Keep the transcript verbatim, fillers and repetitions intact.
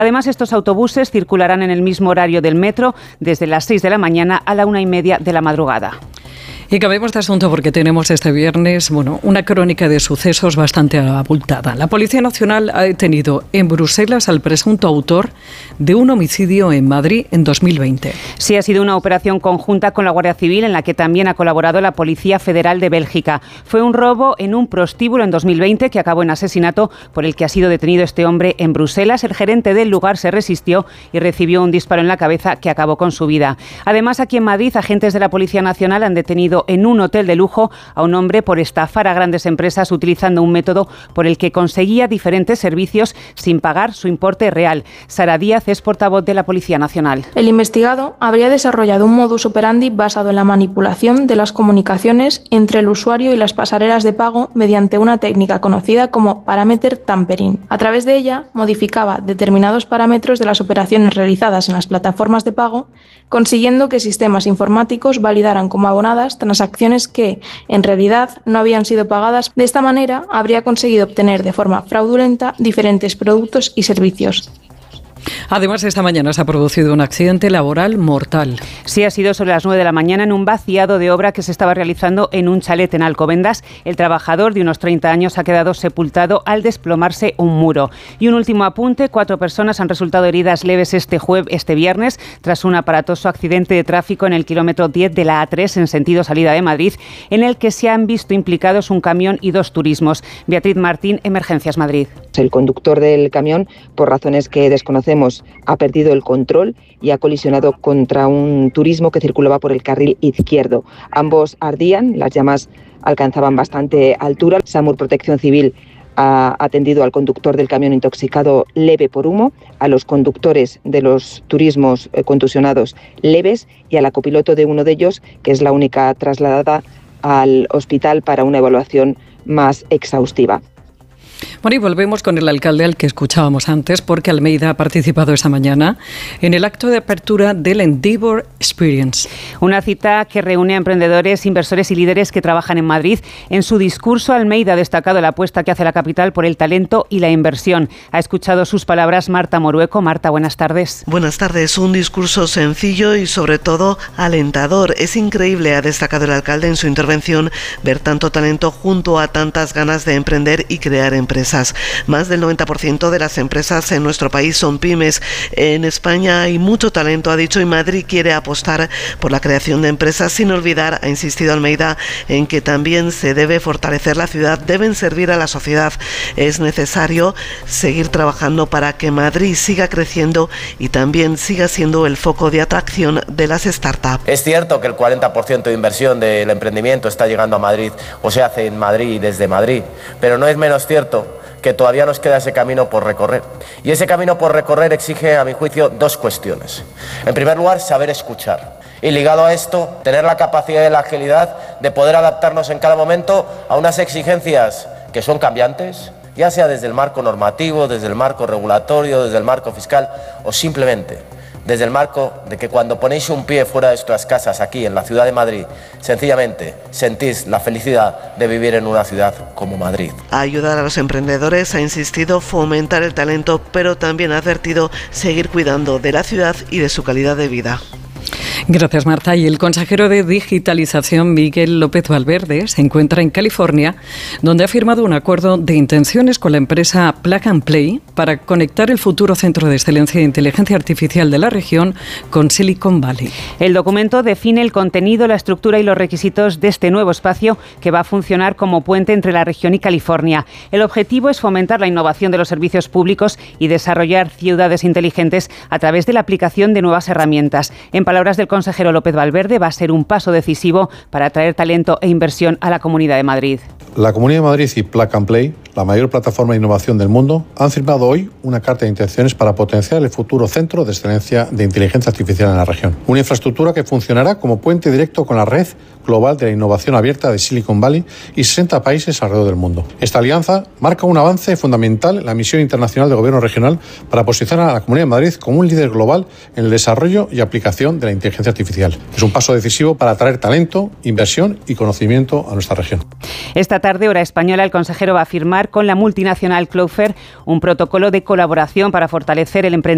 Además, estos autobuses circularán en el mismo horario del metro, desde las seis de la mañana a la una y media de la madrugada. Y cambiemos de asunto porque tenemos este viernes, bueno, una crónica de sucesos bastante abultada. La Policía Nacional ha detenido en Bruselas al presunto autor de un homicidio en Madrid en dos mil veinte. Sí, ha sido una operación conjunta con la Guardia Civil en la que también ha colaborado la Policía Federal de Bélgica. Fue un robo en un prostíbulo en dos mil veinte que acabó en asesinato, por el que ha sido detenido este hombre en Bruselas. El gerente del lugar se resistió y recibió un disparo en la cabeza que acabó con su vida. Además, aquí en Madrid, agentes de la Policía Nacional han detenido en un hotel de lujo a un hombre por estafar a grandes empresas utilizando un método por el que conseguía diferentes servicios sin pagar su importe real. Sara Díaz es portavoz de la Policía Nacional. El investigado habría desarrollado un modus operandi basado en la manipulación de las comunicaciones entre el usuario y las pasarelas de pago mediante una técnica conocida como parameter tampering. A través de ella, modificaba determinados parámetros de las operaciones realizadas en las plataformas de pago, consiguiendo que sistemas informáticos validaran como abonadas transacciones que, en realidad, no habían sido pagadas. De esta manera, habría conseguido obtener de forma fraudulenta diferentes productos y servicios. Además, esta mañana se ha producido un accidente laboral mortal. Sí, ha sido sobre las nueve de la mañana en un vaciado de obra que se estaba realizando en un chalet en Alcobendas. El trabajador de unos treinta años ha quedado sepultado al desplomarse un muro. Y un último apunte, cuatro personas han resultado heridas leves este jueves, este viernes, tras un aparatoso accidente de tráfico en el kilómetro diez de la A tres en sentido salida de Madrid, en el que se han visto implicados un camión y dos turismos. Beatriz Martín, Emergencias Madrid. El conductor del camión, por razones que desconocemos, ha perdido el control y ha colisionado contra un turismo que circulaba por el carril izquierdo. Ambos ardían, las llamas alcanzaban bastante altura. SAMUR Protección Civil ha atendido al conductor del camión intoxicado leve por humo, a los conductores de los turismos eh, contusionados leves y a la copiloto de uno de ellos, que es la única trasladada al hospital para una evaluación más exhaustiva. Bueno, y volvemos con el alcalde al que escuchábamos antes, porque Almeida ha participado esta mañana en el acto de apertura del Endeavour Experience. Una cita que reúne a emprendedores, inversores y líderes que trabajan en Madrid. En su discurso, Almeida ha destacado la apuesta que hace la capital por el talento y la inversión. Ha escuchado sus palabras Marta Morueco. Marta, buenas tardes. Buenas tardes. Un discurso sencillo y sobre todo alentador. Es increíble, ha destacado el alcalde en su intervención, ver tanto talento junto a tantas ganas de emprender y crear empresas. Empresas. Más del noventa por ciento de las empresas en nuestro país son pymes. En España hay mucho talento, ha dicho, y Madrid quiere apostar por la creación de empresas, sin olvidar, ha insistido Almeida, en que también se debe fortalecer la ciudad, deben servir a la sociedad. Es necesario seguir trabajando para que Madrid siga creciendo y también siga siendo el foco de atracción de las startups. Es cierto que el cuarenta por ciento de inversión del emprendimiento está llegando a Madrid o se hace en Madrid y desde Madrid, pero no es menos cierto que todavía nos queda ese camino por recorrer. Y ese camino por recorrer exige, a mi juicio, dos cuestiones. En primer lugar, saber escuchar. Y ligado a esto, tener la capacidad y la agilidad de poder adaptarnos en cada momento a unas exigencias que son cambiantes, ya sea desde el marco normativo, desde el marco regulatorio, desde el marco fiscal o simplemente desde el marco de que cuando ponéis un pie fuera de vuestras casas aquí en la ciudad de Madrid, sencillamente sentís la felicidad de vivir en una ciudad como Madrid. A ayudar a los emprendedores, ha insistido, fomentar el talento, pero también ha advertido seguir cuidando de la ciudad y de su calidad de vida. Gracias, Marta. Y el consejero de Digitalización, Miguel López Valverde, se encuentra en California, donde ha firmado un acuerdo de intenciones con la empresa Plug and Play para conectar el futuro centro de excelencia de inteligencia artificial de la región con Silicon Valley. El documento define el contenido, la estructura y los requisitos de este nuevo espacio que va a funcionar como puente entre la región y California. El objetivo es fomentar la innovación de los servicios públicos y desarrollar ciudades inteligentes a través de la aplicación de nuevas herramientas. En palabras del consejero López Valverde, va a ser un paso decisivo para atraer talento e inversión a la Comunidad de Madrid. La Comunidad de Madrid y Plug and Play, la mayor plataforma de innovación del mundo, han firmado hoy una carta de intenciones para potenciar el futuro centro de excelencia de inteligencia artificial en la región. Una infraestructura que funcionará como puente directo con la red global de la innovación abierta de Silicon Valley y sesenta países alrededor del mundo. Esta alianza marca un avance fundamental en la misión internacional del Gobierno regional para posicionar a la Comunidad de Madrid como un líder global en el desarrollo y aplicación de la inteligencia artificial. Es un paso decisivo para atraer talento, inversión y conocimiento a nuestra región. Esta tarde, hora española, el consejero va a firmar con la multinacional Cloudflare un protocolo de colaboración para fortalecer el emprendimiento